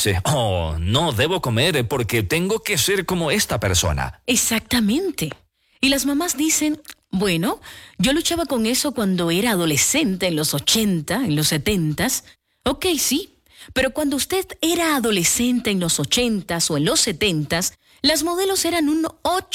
dice, oh, no debo comer porque tengo que ser como esta persona. Exactamente. Y las mamás dicen, bueno, yo luchaba con eso cuando era adolescente, en los 80, en los 70s. Ok, sí, pero cuando usted era adolescente en los 80s o en los 70s, las modelos eran un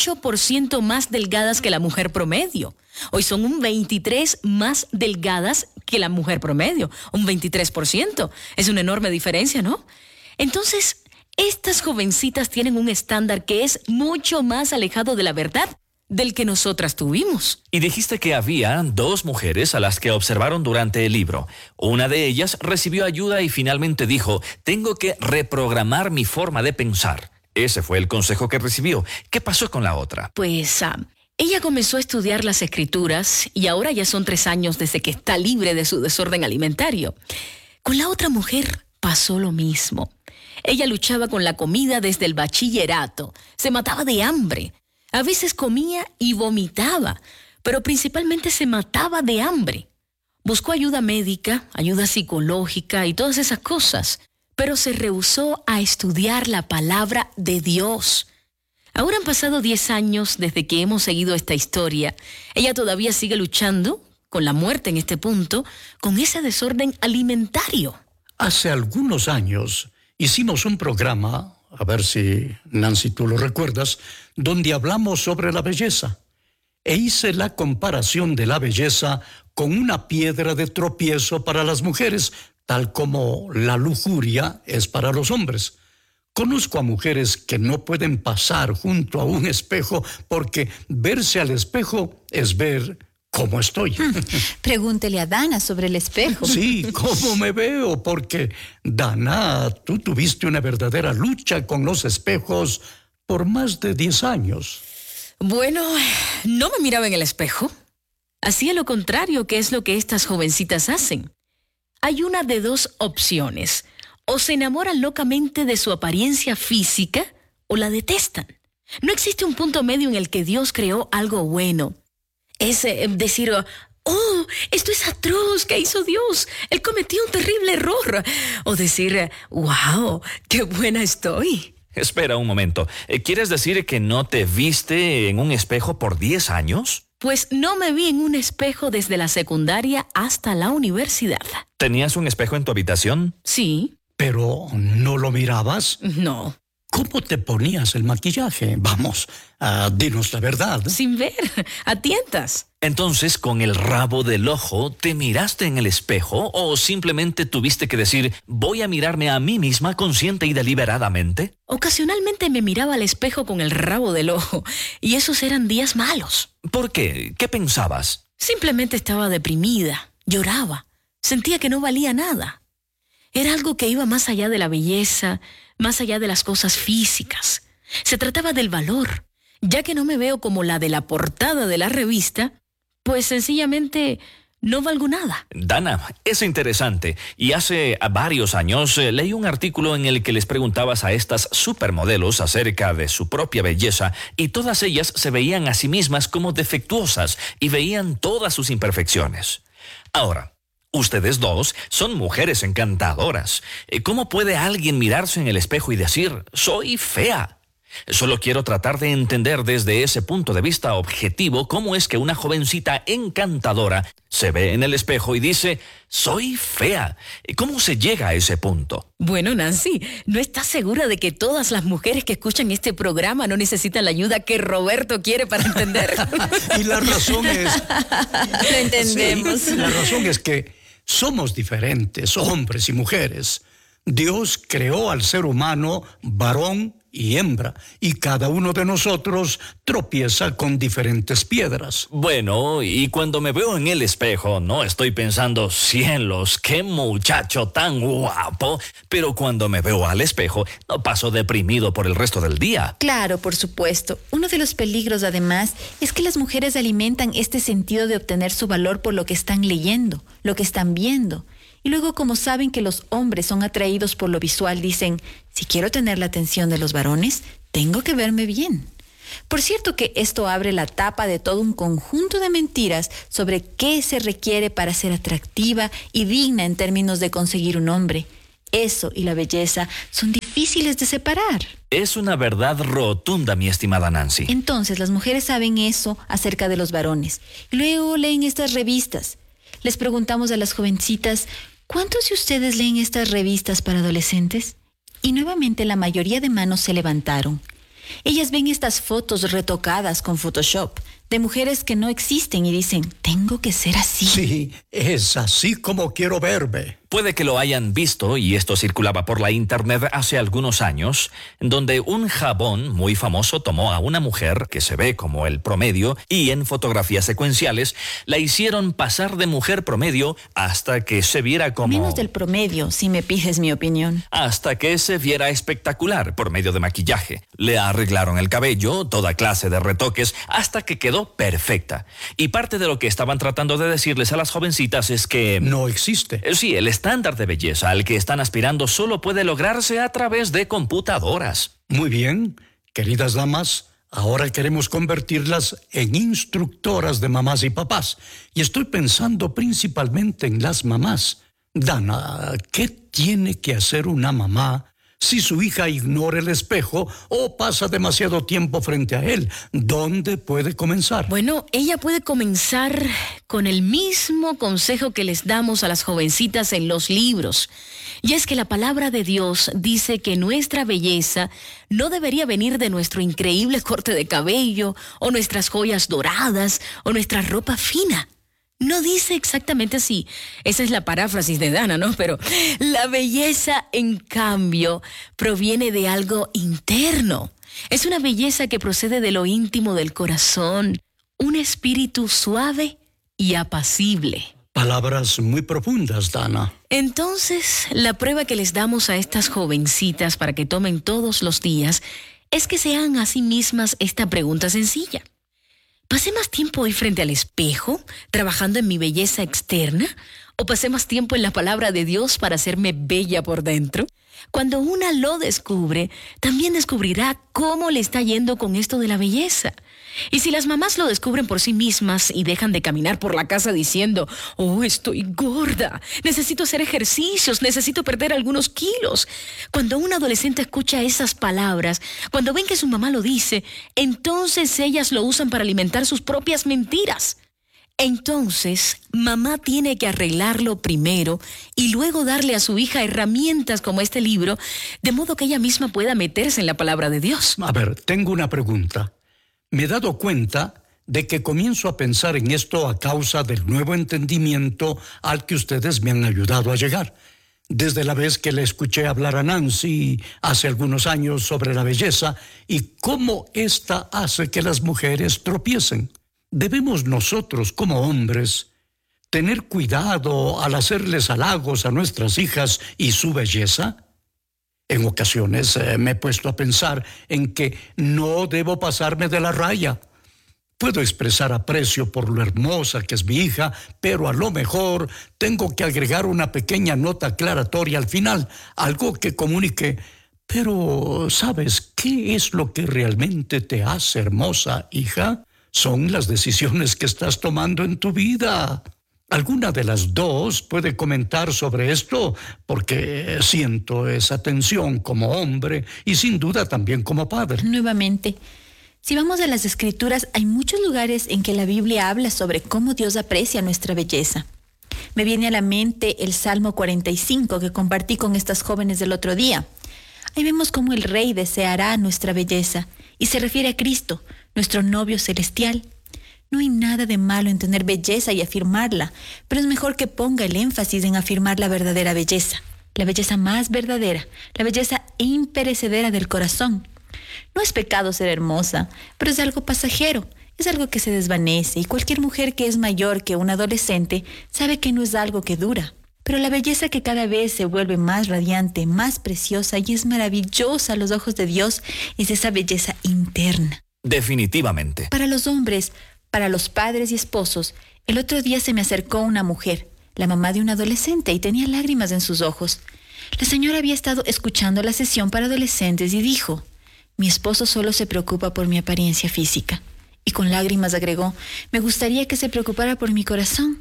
8% más delgadas que la mujer promedio. Hoy son un 23% más delgadas que la mujer promedio, un 23%. Es una enorme diferencia, ¿no? Entonces, estas jovencitas tienen un estándar que es mucho más alejado de la verdad del que nosotras tuvimos. Y dijiste que había 2 mujeres a las que observaron durante el libro. Una de ellas recibió ayuda y finalmente dijo, tengo que reprogramar mi forma de pensar. Ese fue el consejo que recibió. ¿Qué pasó con la otra? Pues ella comenzó a estudiar las escrituras y ahora ya son 3 años desde que está libre de su desorden alimentario. Con la otra mujer pasó lo mismo. Ella luchaba con la comida desde el bachillerato. Se mataba de hambre. A veces comía y vomitaba, pero principalmente se mataba de hambre. Buscó ayuda médica, ayuda psicológica y todas esas cosas, pero se rehusó a estudiar la palabra de Dios. Ahora han pasado 10 años desde que hemos seguido esta historia. Ella todavía sigue luchando con la muerte en este punto, con ese desorden alimentario. Hace algunos años hicimos un programa, a ver si, Nancy, tú lo recuerdas, donde hablamos sobre la belleza. E hice la comparación de la belleza con una piedra de tropiezo para las mujeres, tal como la lujuria es para los hombres. Conozco a mujeres que no pueden pasar junto a un espejo porque verse al espejo es ver cómo estoy. Pregúntele a Dana sobre el espejo. Sí, cómo me veo, porque, Dana, tú tuviste una verdadera lucha con los espejos por más de 10 años. Bueno, no me miraba en el espejo. Hacía lo contrario, que es lo que estas jovencitas hacen. Hay una de 2 opciones. O se enamoran locamente de su apariencia física o la detestan. No existe un punto medio en el que Dios creó algo bueno. Es decir, oh, esto es atroz, ¿qué hizo Dios? Él cometió un terrible error. O decir, wow, qué buena estoy. Espera un momento. ¿Quieres decir que no te viste en un espejo por 10 años? Pues no me vi en un espejo desde la secundaria hasta la universidad. ¿Tenías un espejo en tu habitación? Sí. ¿Pero no lo mirabas? No. ¿Cómo te ponías el maquillaje? Vamos, dinos la verdad. Sin ver, a tientas. Entonces, ¿con el rabo del ojo te miraste en el espejo o simplemente tuviste que decir, voy a mirarme a mí misma consciente y deliberadamente? Ocasionalmente me miraba al espejo con el rabo del ojo y esos eran días malos. ¿Por qué? ¿Qué pensabas? Simplemente estaba deprimida, lloraba, sentía que no valía nada. Era algo que iba más allá de la belleza, más allá de las cosas físicas. Se trataba del valor. Ya que no me veo como la de la portada de la revista, pues sencillamente no valgo nada. Dana, es interesante. Y hace varios años leí un artículo en el que les preguntabas a estas supermodelos acerca de su propia belleza y todas ellas se veían a sí mismas como defectuosas y veían todas sus imperfecciones. Ahora, ustedes 2 son mujeres encantadoras. ¿Cómo puede alguien mirarse en el espejo y decir, soy fea? Solo quiero tratar de entender desde ese punto de vista objetivo cómo es que una jovencita encantadora se ve en el espejo y dice, soy fea. ¿Cómo se llega a ese punto? Bueno, Nancy, ¿no estás segura de que todas las mujeres que escuchan este programa no necesitan la ayuda que Roberto quiere para entender? Y la razón es... Lo entendemos. Sí, la razón es que somos diferentes, hombres y mujeres. Dios creó al ser humano varón y hembra, y cada uno de nosotros tropieza con diferentes piedras. Bueno, y cuando me veo en el espejo, no estoy pensando, cielos, qué muchacho tan guapo, pero cuando me veo al espejo, no paso deprimido por el resto del día. Claro, por supuesto. Uno de los peligros, además, es que las mujeres alimentan este sentido de obtener su valor por lo que están leyendo, lo que están viendo. Y luego, como saben que los hombres son atraídos por lo visual, dicen, si quiero tener la atención de los varones, tengo que verme bien. Por cierto que esto abre la tapa de todo un conjunto de mentiras sobre qué se requiere para ser atractiva y digna en términos de conseguir un hombre. Eso y la belleza son diferentes. difíciles de separar. Es una verdad rotunda, mi estimada Nancy. Entonces, las mujeres saben eso acerca de los varones. Y luego leen estas revistas. Les preguntamos a las jovencitas, ¿cuántos de ustedes leen estas revistas para adolescentes? Y nuevamente la mayoría de manos se levantaron. Ellas ven estas fotos retocadas con Photoshop de mujeres que no existen y dicen, tengo que ser así. Sí, es así como quiero verme. Puede que lo hayan visto, y esto circulaba por la internet hace algunos años, donde un jabón muy famoso tomó a una mujer que se ve como el promedio y en fotografías secuenciales la hicieron pasar de mujer promedio hasta que se viera como... Menos del promedio, si me pides mi opinión. Hasta que se viera espectacular por medio de maquillaje. Le arreglaron el cabello, toda clase de retoques, hasta que quedó perfecta. Y parte de lo que estaban tratando de decirles a las jovencitas es que... No existe. Sí, el estándar de belleza al que están aspirando solo puede lograrse a través de computadoras. Muy bien, queridas damas, ahora queremos convertirlas en instructoras de mamás y papás. Y estoy pensando principalmente en las mamás. Dana, ¿qué tiene que hacer una mamá si su hija ignora el espejo o pasa demasiado tiempo frente a él? ¿Dónde puede comenzar? Bueno, ella puede comenzar con el mismo consejo que les damos a las jovencitas en los libros. Y es que la palabra de Dios dice que nuestra belleza no debería venir de nuestro increíble corte de cabello, o nuestras joyas doradas, o nuestra ropa fina. No dice exactamente así. Esa es la paráfrasis de Dana, ¿no? Pero la belleza, en cambio, proviene de algo interno. Es una belleza que procede de lo íntimo del corazón. Un espíritu suave y apacible. Palabras muy profundas, Dana. Entonces, la prueba que les damos a estas jovencitas para que tomen todos los días es que se hagan a sí mismas esta pregunta sencilla. ¿Pasé más tiempo hoy frente al espejo, trabajando en mi belleza externa? ¿O pasé más tiempo en la palabra de Dios para hacerme bella por dentro? Cuando una lo descubre, también descubrirá cómo le está yendo con esto de la belleza. Y si las mamás lo descubren por sí mismas y dejan de caminar por la casa diciendo, oh, estoy gorda, necesito hacer ejercicios, necesito perder algunos kilos. Cuando un adolescente escucha esas palabras, cuando ven que su mamá lo dice, entonces ellas lo usan para alimentar sus propias mentiras. Entonces, mamá tiene que arreglarlo primero y luego darle a su hija herramientas como este libro, de modo que ella misma pueda meterse en la palabra de Dios. A ver, tengo una pregunta. Me he dado cuenta de que comienzo a pensar en esto a causa del nuevo entendimiento al que ustedes me han ayudado a llegar. Desde la vez que le escuché hablar a Nancy hace algunos años sobre la belleza y cómo ésta hace que las mujeres tropiecen. ¿Debemos nosotros, como hombres, tener cuidado al hacerles halagos a nuestras hijas y su belleza? En ocasiones me he puesto a pensar en que no debo pasarme de la raya. Puedo expresar aprecio por lo hermosa que es mi hija, pero a lo mejor tengo que agregar una pequeña nota aclaratoria al final, algo que comunique, pero ¿sabes qué es lo que realmente te hace hermosa, hija? Son las decisiones que estás tomando en tu vida. ¿Alguna de las dos puede comentar sobre esto? Porque siento esa tensión como hombre y sin duda también como padre. Nuevamente, si vamos a las Escrituras, hay muchos lugares en que la Biblia habla sobre cómo Dios aprecia nuestra belleza. Me viene a la mente el Salmo 45 que compartí con estas jóvenes del otro día. Ahí vemos cómo el Rey deseará nuestra belleza y se refiere a Cristo, nuestro novio celestial. No hay nada de malo en tener belleza y afirmarla, pero es mejor que ponga el énfasis en afirmar la verdadera belleza, la belleza más verdadera, la belleza imperecedera del corazón. No es pecado ser hermosa, pero es algo pasajero, es algo que se desvanece y cualquier mujer que es mayor que un adolescente sabe que no es algo que dura. Pero la belleza que cada vez se vuelve más radiante, más preciosa y es maravillosa a los ojos de Dios es esa belleza interna. Definitivamente. Para los hombres, para los padres y esposos, el otro día se me acercó una mujer, la mamá de un adolescente, y tenía lágrimas en sus ojos. La señora había estado escuchando la sesión para adolescentes y dijo, mi esposo solo se preocupa por mi apariencia física. Y con lágrimas agregó, me gustaría que se preocupara por mi corazón.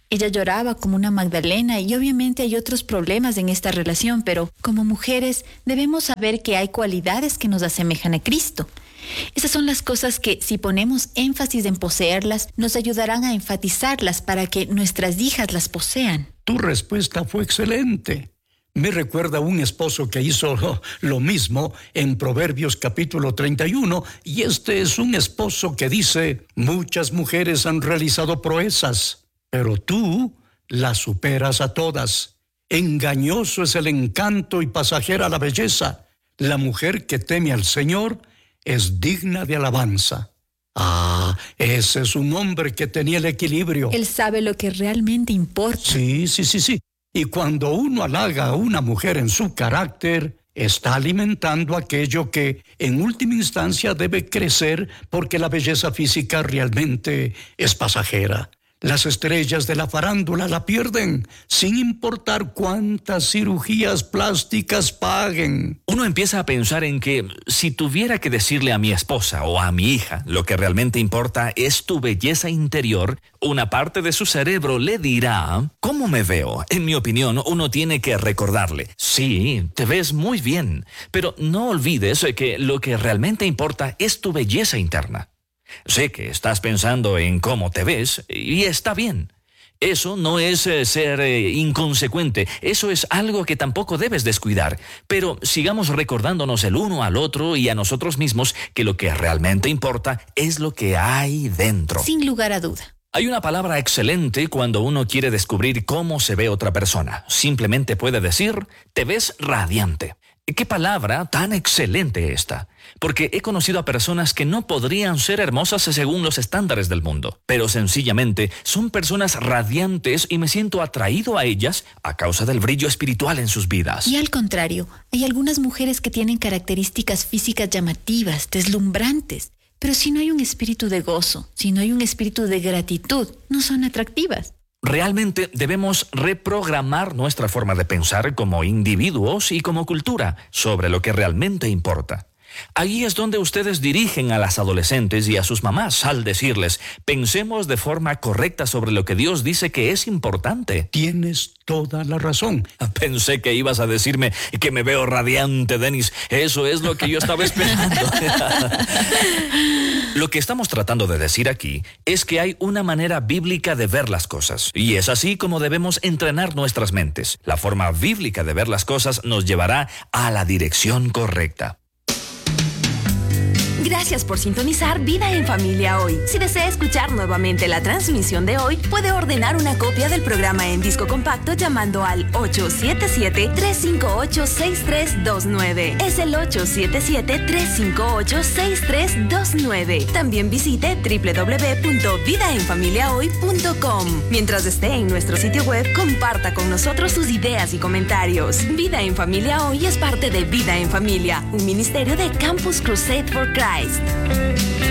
Ella lloraba como una Magdalena y obviamente hay otros problemas en esta relación, pero como mujeres debemos saber que hay cualidades que nos asemejan a Cristo. Esas son las cosas que, si ponemos énfasis en poseerlas, nos ayudarán a enfatizarlas para que nuestras hijas las posean. Tu respuesta fue excelente. Me recuerda a un esposo que hizo lo mismo en Proverbios capítulo 31, y este es un esposo que dice: muchas mujeres han realizado proezas, pero tú las superas a todas. Engañoso es el encanto y pasajera la belleza. La mujer que teme al Señor es digna de alabanza. Ah, ese es un hombre que tenía el equilibrio. Él sabe lo que realmente importa. Sí. Y cuando uno halaga a una mujer en su carácter, está alimentando aquello que en última instancia debe crecer, porque la belleza física realmente es pasajera. Las estrellas de la farándula la pierden, sin importar cuántas cirugías plásticas paguen. Uno empieza a pensar en que si tuviera que decirle a mi esposa o a mi hija lo que realmente importa es tu belleza interior, una parte de su cerebro le dirá: ¿cómo me veo? En mi opinión, uno tiene que recordarle: sí, te ves muy bien, pero no olvides que lo que realmente importa es tu belleza interna. Sé que estás pensando en cómo te ves y está bien. Eso no es ser inconsecuente, eso es algo que tampoco debes descuidar. Pero sigamos recordándonos el uno al otro y a nosotros mismos que lo que realmente importa es lo que hay dentro. Sin lugar a duda. Hay una palabra excelente cuando uno quiere descubrir cómo se ve otra persona. Simplemente puede decir: te ves radiante. ¿Qué palabra tan excelente esta? Porque he conocido a personas que no podrían ser hermosas según los estándares del mundo, pero sencillamente son personas radiantes y me siento atraído a ellas a causa del brillo espiritual en sus vidas. Y al contrario, hay algunas mujeres que tienen características físicas llamativas, deslumbrantes, pero si no hay un espíritu de gozo, si no hay un espíritu de gratitud, no son atractivas. Realmente debemos reprogramar nuestra forma de pensar como individuos y como cultura sobre lo que realmente importa. Ahí es donde ustedes dirigen a las adolescentes y a sus mamás al decirles: pensemos de forma correcta sobre lo que Dios dice que es importante. Tienes toda la razón. Pensé que ibas a decirme que me veo radiante, Dennis. Eso es lo que yo estaba esperando. Lo que estamos tratando de decir aquí es que hay una manera bíblica de ver las cosas, y es así como debemos entrenar nuestras mentes. La forma bíblica de ver las cosas nos llevará a la dirección correcta. Gracias por sintonizar Vida en Familia hoy. Si desea escuchar nuevamente la transmisión de hoy, puede ordenar una copia del programa en disco compacto llamando al 877-358-6329. Es el 877-358-6329. También visite www.vidaenfamiliahoy.com. Mientras esté en nuestro sitio web, comparta con nosotros sus ideas y comentarios. Vida en Familia hoy es parte de Vida en Familia, un ministerio de Campus Crusade for Christ.